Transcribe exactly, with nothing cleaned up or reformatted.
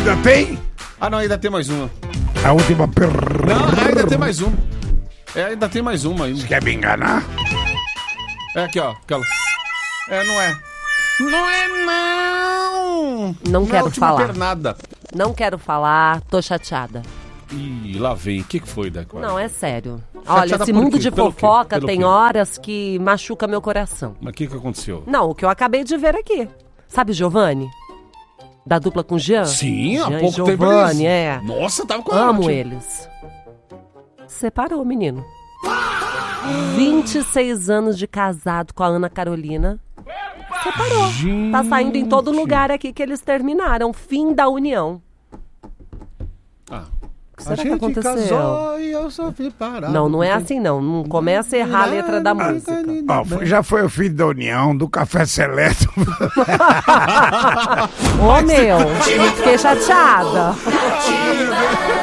Ainda tem? Ah, não, ainda tem mais uma. A última pergunta. Não, ainda tem mais uma. É, ainda tem mais uma ainda. Você quer me enganar? É aqui, ó. Aquela. É, não é. Não é, não! Não quero é a falar. Pernada. Não quero falar, tô chateada. Ih, lá vem. O que, que foi, Decora? Não, é sério. Chateada Olha, esse por mundo quê? de Pelo quê? fofoca Pelo tem quê? horas que machuca meu coração. Mas o que, que aconteceu? Não, o que eu acabei de ver aqui. Sabe Giovanni? Da dupla com Jean? Sim, há Jean pouco e tempo Giovanni, eles... é. Nossa, tava com Amo ótimo. eles. Separou, menino. vinte e seis anos de casado com a Ana Carolina. Separou. Gente. Tá saindo em todo lugar aqui que eles terminaram. Fim da união. Ah. O que será a que gente aconteceu? casou e eu sofri parado. Não, não é assim não. Não começa a errar a letra da música. Ó, foi- já foi o fim da união, do café seleto. Ô, meu, fiquei chateada.